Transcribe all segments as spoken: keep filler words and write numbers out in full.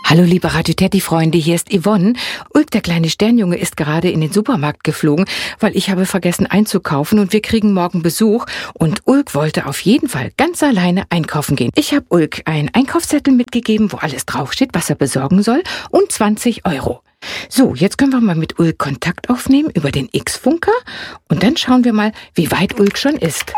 Hallo liebe Radio Teddy-Freunde, hier ist Yvonne. Ulk, der kleine Sternjunge, ist gerade in den Supermarkt geflogen, weil ich habe vergessen einzukaufen und wir kriegen morgen Besuch. Und Ulk wollte auf jeden Fall ganz alleine einkaufen gehen. Ich habe Ulk einen Einkaufszettel mitgegeben, wo alles draufsteht, was er besorgen soll, und zwanzig Euro. So, jetzt können wir mal mit Ulk Kontakt aufnehmen über den X-Funker und dann schauen wir mal, wie weit Ulk schon ist.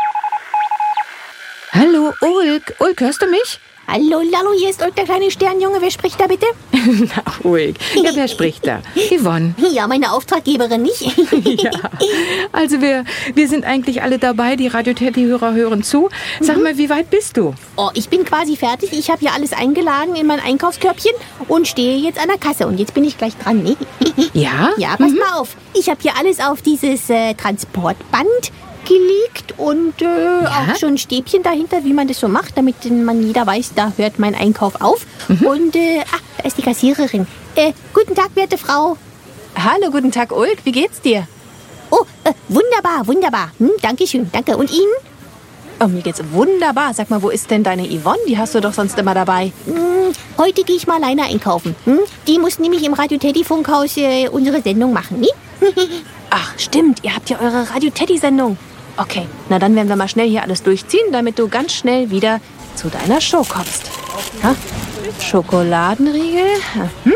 Hallo Ulk, Ulk, hörst du mich? Hallo, Lalo, hier ist Ulk, der kleine Sternjunge. Wer spricht da bitte? Na, Ulk. Ja, wer spricht da? Yvonne. Ja, meine Auftraggeberin, nicht? Ja, also wir, wir sind eigentlich alle dabei. Die Radio Teddy-Hörer hören zu. Sag mhm. mal, wie weit bist du? Oh, ich bin quasi fertig. Ich habe hier alles eingeladen in mein Einkaufskörbchen und stehe jetzt an der Kasse. Und jetzt bin ich gleich dran, ne? Ja? Ja, pass mhm. mal auf. Ich habe hier alles auf dieses äh, Transportband gelegt und äh, ja? auch schon Stäbchen dahinter, wie man das so macht, damit man jeder weiß, da hört mein Einkauf auf. Mhm. Und, äh, ah, da ist die Kassiererin. Äh, guten Tag, werte Frau. Hallo, guten Tag, Ulk. Wie geht's dir? Oh, äh, wunderbar, wunderbar. Hm, Dankeschön, danke. Und Ihnen? Oh, mir geht's wunderbar. Sag mal, wo ist denn deine Yvonne? Die hast du doch sonst immer dabei. Hm, heute gehe ich mal alleine einkaufen. Hm? Die muss nämlich im Radio Teddy Funkhaus äh, unsere Sendung machen, ne? Ach, stimmt. Ihr habt ja eure Radio Teddy Sendung. Okay, na dann werden wir mal schnell hier alles durchziehen, damit du ganz schnell wieder zu deiner Show kommst. Ha? Schokoladenriegel. Hm?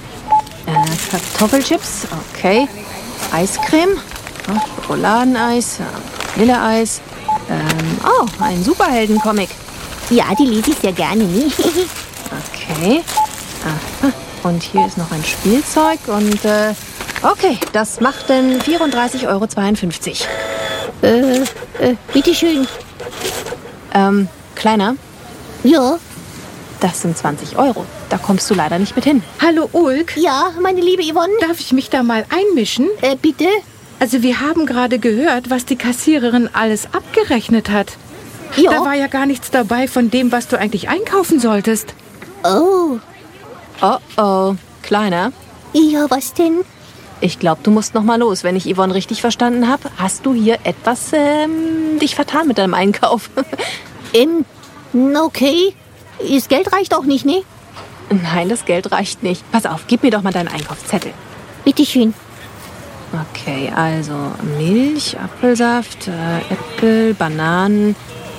Äh, Kartoffelchips. Okay. Eiscreme. Ha? Schokoladeneis. Vanilleeis. Ähm, oh, ein Superheldencomic. Ja, die lese ich sehr gerne, ne? Okay. Aha. Und hier ist noch ein Spielzeug und, äh, okay, das macht dann vierunddreißig Euro zweiundfünfzig. Äh, äh, bitteschön. Ähm, Kleiner? Ja? Das sind zwanzig Euro. Da kommst du leider nicht mit hin. Hallo Ulk. Ja, meine liebe Yvonne? Darf ich mich da mal einmischen? Äh, bitte? Also wir haben gerade gehört, was die Kassiererin alles abgerechnet hat. Ja? Da war ja gar nichts dabei von dem, was du eigentlich einkaufen solltest. Oh. Oh, oh. Kleiner? Ja, was denn? Ich glaube, du musst noch mal los. Wenn ich Yvonne richtig verstanden habe, hast du hier etwas ähm, dich vertan mit deinem Einkauf. ähm, okay. Das Geld reicht auch nicht, ne? Nein, das Geld reicht nicht. Pass auf, gib mir doch mal deinen Einkaufszettel. Bitteschön. Okay, also Milch, Apfelsaft, äh, Äpfel, Bananen.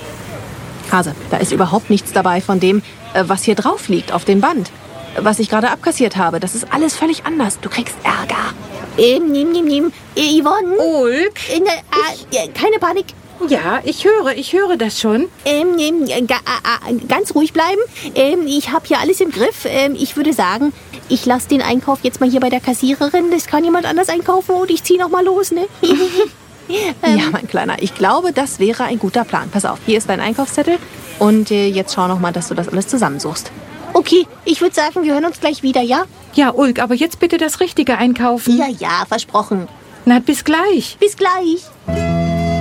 Hase, da ist überhaupt nichts dabei von dem, äh, was hier drauf liegt auf dem Band. Was ich gerade abkassiert habe. Das ist alles völlig anders. Du kriegst Ärger. Ähm, nimm, nimm, nimm. Äh, Yvonne? Ulk? Äh, ne, äh, keine Panik. Ja, ich höre, ich höre das schon. Ähm, ähm, ga, äh, ganz ruhig bleiben. Ähm, ich habe hier alles im Griff. Ähm, ich würde sagen, ich lasse den Einkauf jetzt mal hier bei der Kassiererin. Das kann jemand anders einkaufen und ich ziehe noch mal los, ne? ähm, ja, mein Kleiner, ich glaube, das wäre ein guter Plan. Pass auf, hier ist dein Einkaufszettel. Und äh, jetzt schau noch mal, dass du das alles zusammensuchst. Okay, ich würde sagen, wir hören uns gleich wieder, ja? Ja, Ulk, aber jetzt bitte das Richtige einkaufen. Ja, ja, versprochen. Na, bis gleich. Bis gleich.